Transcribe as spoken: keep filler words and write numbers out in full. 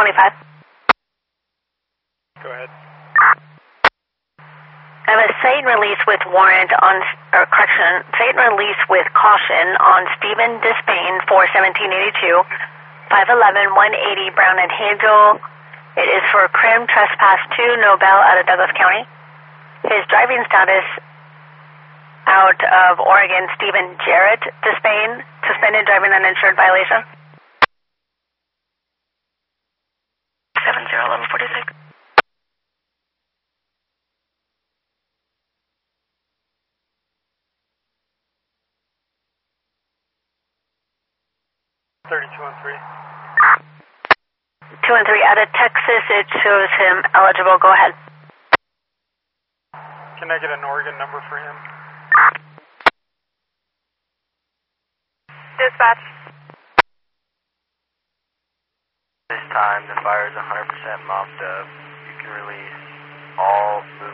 twenty-five. Go ahead. I have a Satan release with warrant on, or correction, Satan release with caution on Stephen Despain for seventeen eighty-two, five eleven, one eighty Brown and Hazel. It is for crim trespass to Nobel out of Douglas County. His driving status out of Oregon, Stephen Jarrett Despain, suspended driving uninsured violation. seven zero eleven forty-six. thirty-two and three. Two and three. Out of Texas, it shows him eligible. Go ahead. Can I get an Oregon number for him? Dispatch. This time, the fire is one hundred percent mopped up. You can release all movement.